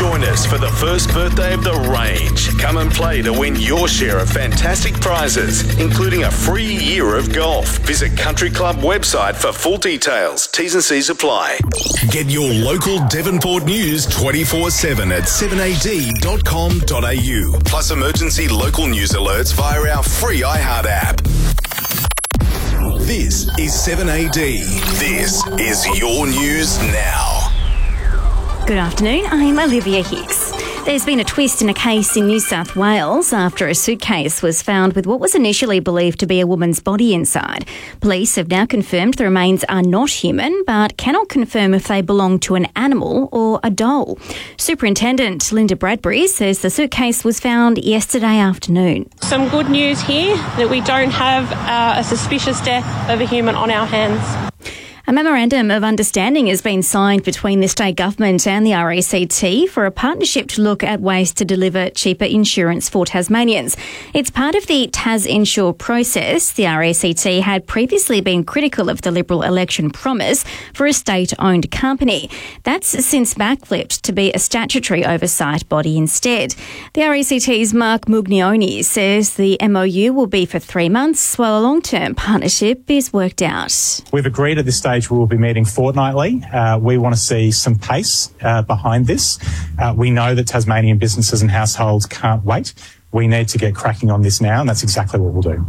Join us for the first birthday of the range. Come and play to win your share of fantastic prizes, including a free year of golf. Visit Country Club website for full details. T's and C's apply. Get your local Devonport news 24/7 at 7ad.com.au. Plus emergency local news alerts via our free iHeart app. This is 7AD. This is your news now. Good afternoon, I'm Olivia Hicks. There's been a twist in a case in New South Wales after a suitcase was found with what was initially believed to be a woman's body inside. Police have now confirmed the remains are not human, but cannot confirm if they belong to an animal or a doll. Superintendent Linda Bradbury says the suitcase was found yesterday afternoon. Some good news here that we don't have a suspicious death of a human on our hands. A memorandum of understanding has been signed between the state government and the RACT for a partnership to look at ways to deliver cheaper insurance for Tasmanians. It's part of the TasInsure process. The RACT had previously been critical of the Liberal election promise for a state-owned company. That's since backflipped to be a statutory oversight body instead. The RACT's Mark Mugnioni says the MOU will be for 3 months while a long-term partnership is worked out. We've agreed at this stage we will be meeting fortnightly. We want to see some pace behind this. We know that Tasmanian businesses and households can't wait. We need to get cracking on this now, and that's exactly what we'll do.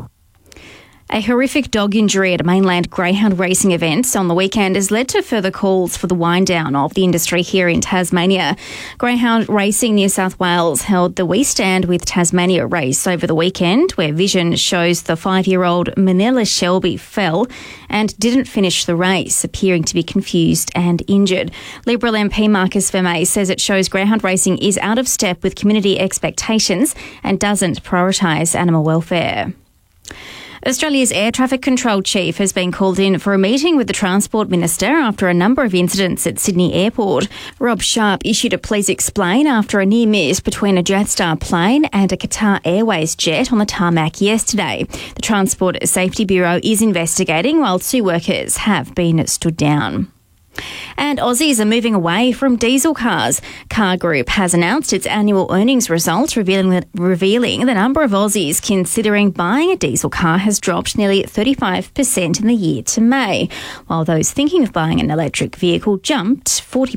A horrific dog injury at a mainland greyhound racing event on the weekend has led to further calls for the wind down of the industry here in Tasmania. Greyhound Racing New South Wales held the We Stand with Tasmania race over the weekend, where Vision shows the 5-year-old Manila Shelby fell and didn't finish the race, appearing to be confused and injured. Liberal MP Marcus Vermey says it shows greyhound racing is out of step with community expectations and doesn't prioritise animal welfare. Australia's Air Traffic Control Chief has been called in for a meeting with the Transport Minister after a number of incidents at Sydney Airport. Rob Sharp issued a please explain after a near miss between a Jetstar plane and a Qatar Airways jet on the tarmac yesterday. The Transport Safety Bureau is investigating while 2 workers have been stood down. And Aussies are moving away from diesel cars. Car Group has announced its annual earnings results, revealing the number of Aussies considering buying a diesel car has dropped nearly 35% in the year to May, while those thinking of buying an electric vehicle jumped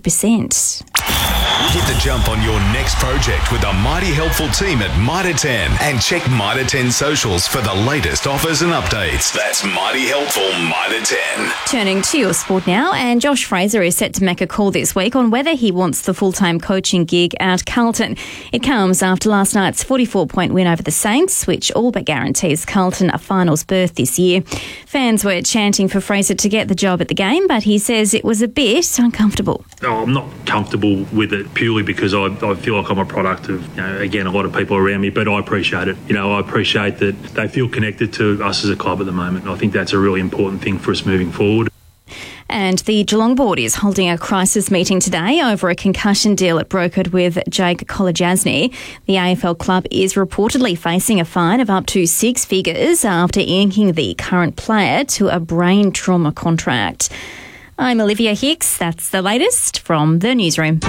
40%. Get the jump on your next project with the mighty helpful team at Mitre 10 and check Mitre 10 socials for the latest offers and updates. That's mighty helpful Mitre 10. Turning to your sport now, and Josh Fraser is set to make a call this week on whether he wants the full-time coaching gig at Carlton. It comes after last night's 44-point win over the Saints, which all but guarantees Carlton a finals berth this year. Fans were chanting for Fraser to get the job at the game, but he says it was a bit uncomfortable. I'm not comfortable with it purely because I feel like I'm a product of, again, a lot of people around me, but I appreciate it. I appreciate that they feel connected to us as a club at the moment. I think that's a really important thing for us moving forward. And the Geelong board is holding a crisis meeting today over a concussion deal it brokered with Jake Kolodjasny. The AFL club is reportedly facing a fine of up to 6 figures after inking the current player to a brain trauma contract. I'm Olivia Hicks. That's the latest from the newsroom.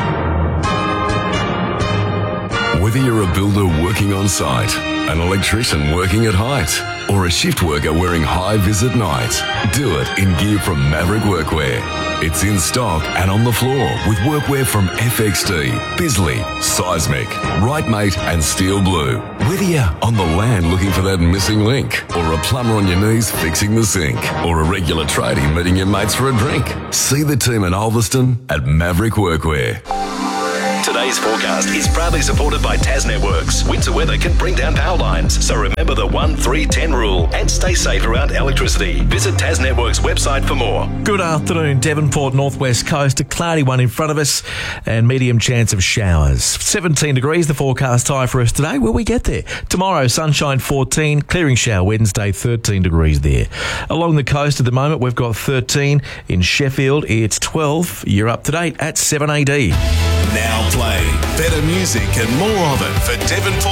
Whether you're a builder working on site, an electrician working at height, or a shift worker wearing high-vis at night, do it in gear from Maverick Workwear. It's in stock and on the floor with workwear from FXD, Bisley, Seismic, Rightmate and Steel Blue. Whether you're on the land looking for that missing link, or a plumber on your knees fixing the sink, or a regular tradie meeting your mates for a drink, see the team in Ulverston at Maverick Workwear. Today's forecast is proudly supported by Tas Networks. Winter weather can bring down power lines, so remember the 1-3-10 rule and stay safe around electricity. Visit Tas Networks website for more. Good afternoon, Devonport, northwest coast. A cloudy one in front of us and medium chance of showers. 17 degrees, the forecast high for us today. Will we get there? Tomorrow, sunshine 14, clearing shower Wednesday, 13 degrees there. Along the coast at the moment, we've got 13. In Sheffield, it's 12. You're up to date at 7AD. Now playing better music and more of it for Devonport.